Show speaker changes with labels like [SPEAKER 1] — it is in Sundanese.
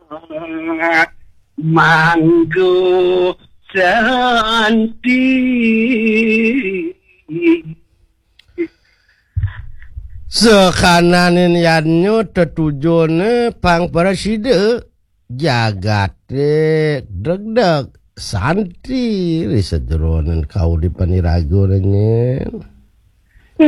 [SPEAKER 1] mangku santi
[SPEAKER 2] sekananin yanyo tetujone pang preside jagat deg santi risedronen kau di panirago renyen